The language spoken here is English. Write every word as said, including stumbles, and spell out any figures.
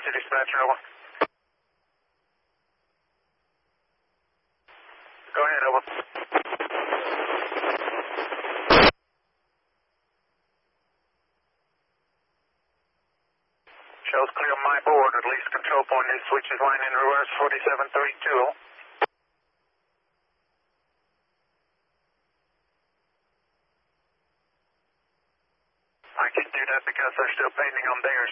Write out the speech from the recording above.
to dispatcher, over. Go ahead, over. Shows clear on my board. At least control point is switches line in reverse, forty-seven thirty-two. I can do that because they're still painting on theirs.